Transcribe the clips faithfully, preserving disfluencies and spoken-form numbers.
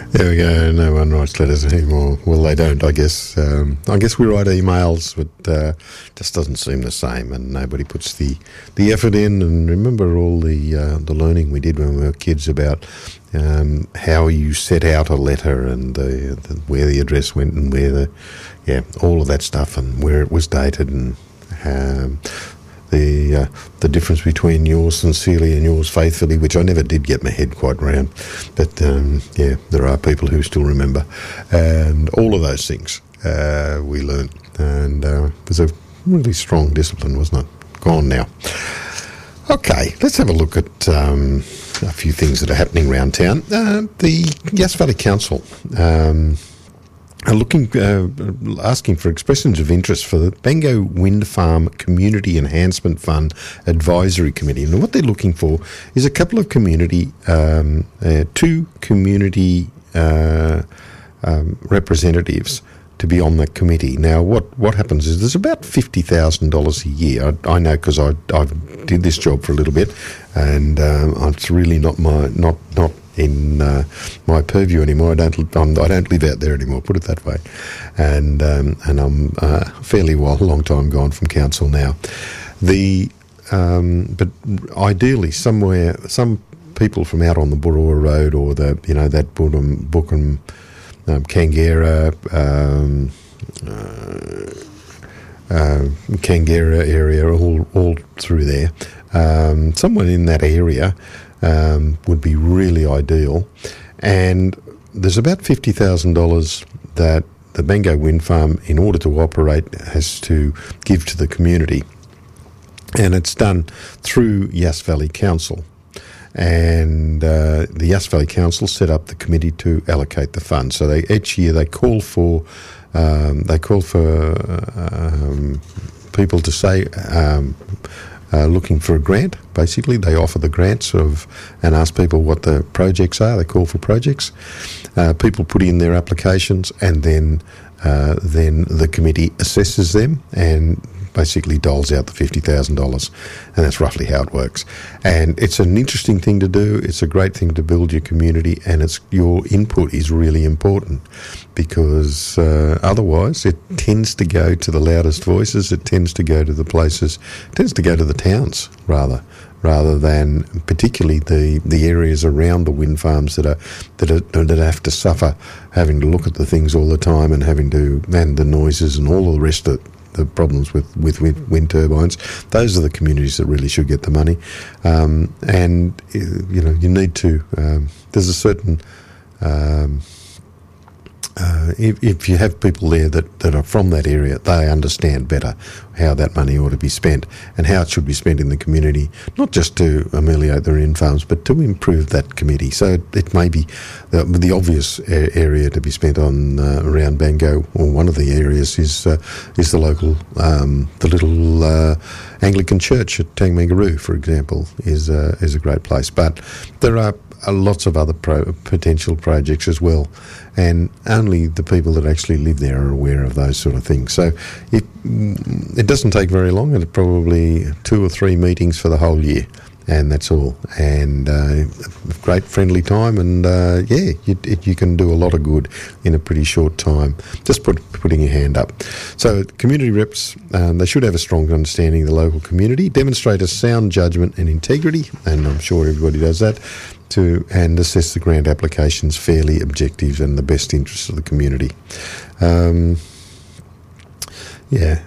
There we go. No one writes letters anymore. Well, they don't, I guess. Um, I guess we write emails, but uh, just doesn't seem the same, and nobody puts the, the effort in. And remember all the uh, the learning we did when we were kids about um, how you set out a letter and the, the, where the address went and where the yeah all of that stuff and where it was dated and. Um, The uh, the difference between yours sincerely and yours faithfully, which I never did get my head quite round, but um, yeah, there are people who still remember, and all of those things uh, we learned, and uh, it was a really strong discipline, wasn't it? Gone now. Okay, let's have a look at um, a few things that are happening around town. Uh, the Yass Valley Council. Um, Are looking, uh, asking for expressions of interest for the Bengo Wind Farm Community Enhancement Fund Advisory Committee. And what they're looking for is a couple of community, um, uh, two community uh, um, representatives to be on the committee. Now, what, what happens is there's about fifty thousand dollars a year. I, I know because I I did this job for a little bit, and um, it's really not my not not. in uh, my purview anymore. I don't I'm, I don't live out there anymore, put it that way. And um, and I'm uh, fairly well, long time gone from council now. The um, but ideally somewhere, some people from out on the Burrawa Road or the, you know, that Bookham, Bookham um, Kangera, um, uh, uh, Kangera area, all, all through there. Um, someone in that area Um, would be really ideal. And there's about fifty thousand dollars that the Bengo Wind Farm, in order to operate, has to give to the community. And it's done through Yass Valley Council. And uh, the Yass Valley Council set up the committee to allocate the funds. So they, each year they call for um, they call for um, people to say um, Uh, looking for a grant. Basically, they offer the grants of and ask people what the projects are. They call for projects. Uh, people put in their applications, and then uh, then the committee assesses them and basically doles out the fifty thousand dollars, and that's roughly how it works. And it's an interesting thing to do. It's a great thing to build your community, and it's your input is really important, because uh, otherwise it tends to go to the loudest voices. It tends to go to the places, it tends to go to the towns rather, rather than particularly the, the areas around the wind farms that are that are, that have to suffer having to look at the things all the time and having to and the noises and all the rest of it. The problems with, with wind, wind turbines. Those are the communities that really should get the money. Um, and, you know, you need to, um, there's a certain, um, uh, if, if you have people there that, that are from that area, they understand better how that money ought to be spent and how it should be spent in the community, not just to ameliorate the wind farms, but to improve that committee. So it, it may be the, the obvious area to be spent on uh, around Bengo, or one of the areas is uh, is the local, um, the little uh, Anglican church at Tangmangaroo, for example, is uh, is a great place. But there are Uh, lots of other pro- potential projects as well, and only the people that actually live there are aware of those sort of things. So it it doesn't take very long. It's probably two or three meetings for the whole year, and that's all. And uh, great friendly time, and uh, yeah, you, it, you can do a lot of good in a pretty short time. Just put, putting your hand up. So community reps, um, they should have a strong understanding of the local community, demonstrate a sound judgment and integrity, and I'm sure everybody does that. To and assess the grant applications fairly, objective, and the best interests of the community. Um, yeah,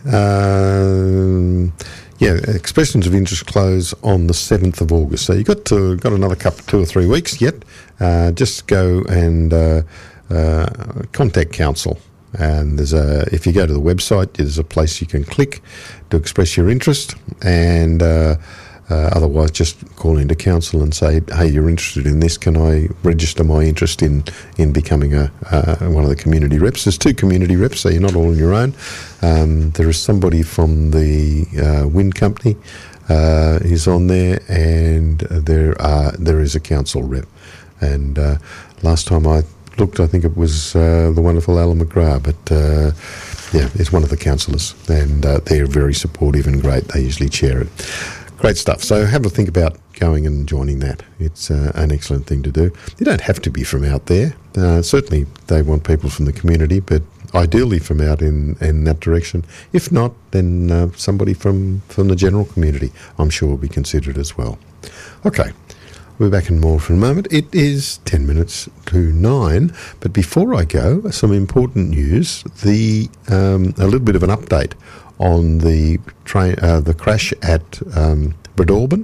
um, yeah. Expressions of interest close on the seventh of August. So you got to got another couple, two or three weeks yet. Uh, just go and uh, uh, contact council. And there's a if you go to the website, there's a place you can click to express your interest, and. Uh, Uh, otherwise, just call into council and say, hey, you're interested in this. Can I register my interest in, in becoming a uh, one of the community reps? There's two community reps, so you're not all on your own. Um, there is somebody from the uh, wind company uh, is on there, and there are there is a council rep. And uh, last time I looked, I think it was uh, the wonderful Alan McGrath, but uh, yeah, it's one of the councillors, and uh, they're very supportive and great. They usually chair it. Great stuff. So have a think about going and joining that. It's uh, an excellent thing to do. You don't have to be from out there. Uh, certainly they want people from the community, but ideally from out in, in that direction. If not, then uh, somebody from, from the general community, I'm sure, will be considered as well. Okay, we'll be back in more for a moment. It is ten minutes to nine, but before I go, some important news. The um, a little bit of an update on the train, uh, the crash at um, Breadalbane,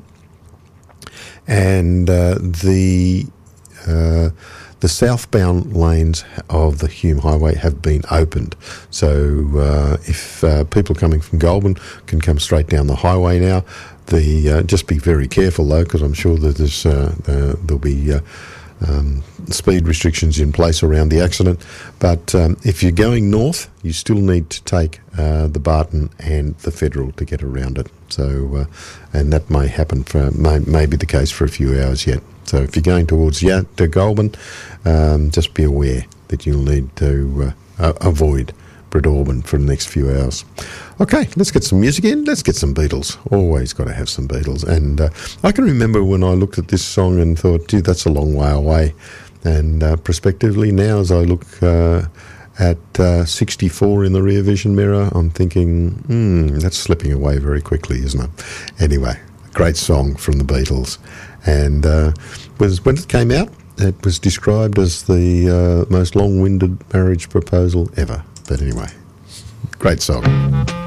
and uh, the uh, the southbound lanes of the Hume Highway have been opened. So uh, if uh, people coming from Goulburn can come straight down the highway now. The uh, just be very careful though, because I'm sure that there's uh, uh, there'll be uh, um, speed restrictions in place around the accident. But um, if you're going north, you still need to take uh, the Barton and the Federal to get around it. So, uh, and that may happen for may, may be the case for a few hours yet. So, if you're going towards yeah to Goulburn, um, just be aware that you'll need to uh, avoid Breadalbane for the next few hours. Okay, let's get some music in. Let's get some Beatles. Always got to have some Beatles. And uh, I can remember when I looked at this song and thought, gee, that's a long way away. And uh, prospectively now, as I look uh, at uh, sixty-four in the rear vision mirror, I'm thinking, hmm, that's slipping away very quickly, isn't it? Anyway, great song from the Beatles. And uh, was when it came out, it was described as the uh, most long-winded marriage proposal ever. But anyway, great song.